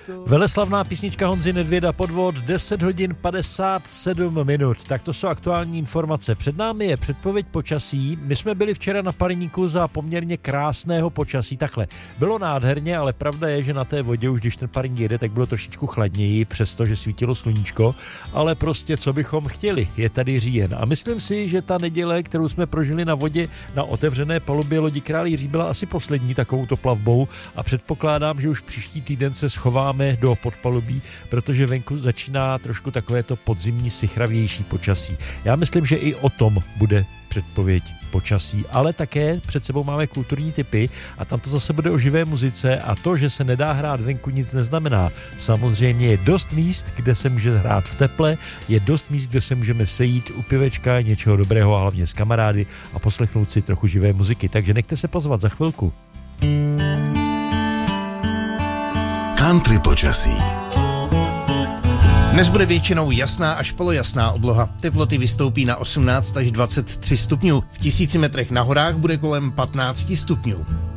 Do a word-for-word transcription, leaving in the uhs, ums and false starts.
Veleslavná písnička Honzy Nedvěda, Podvod, deset hodin padesát sedm minut. Tak to jsou aktuální informace. Před námi je předpověď počasí. My jsme byli včera na Parníku za poměrně krásného počasí. Takhle, bylo nádherně, ale pravda je, že na té vodě už když ten Parník jede, tak bylo trošičku chladněji, přestože svítilo sluníčko, ale prostě co bychom chtěli, je tady říjen. A myslím si, že ta neděle, kterou jsme prožili na vodě na otevřené palubě lodi Král Jiří, byla asi poslední takovouto plavbou a předpokládám, že už příští týden se schováme do podpalubí, protože venku začíná trošku takové to podzimní sichravější počasí. Já myslím, že i o tom bude předpověď počasí, ale také před sebou máme kulturní tipy a tam to zase bude o živé muzice a to, že se nedá hrát venku, nic neznamená. Samozřejmě je dost míst, kde se může hrát v teple, je dost míst, kde se můžeme sejít u pivečka, něčeho dobrého, hlavně s kamarády a poslechnout si trochu živé muziky, takže nechte se pozvat za chvilku. Country počasí. Dnes bude většinou jasná až polojasná obloha. Teploty vystoupí na osmnáct až dvacet tři stupňů. V tisíci metrech na horách bude kolem patnáct stupňů.